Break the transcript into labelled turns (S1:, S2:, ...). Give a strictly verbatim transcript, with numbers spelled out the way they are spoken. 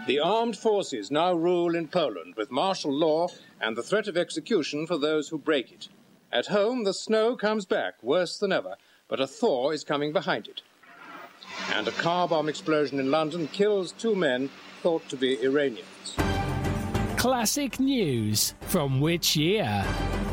S1: The armed forces now rule in Poland with martial law and the threat of execution for those who break it. At home, the snow comes back worse than ever, but a thaw is coming behind it. And a car bomb explosion in London kills two men thought to be Iranians.
S2: Classic news from which year?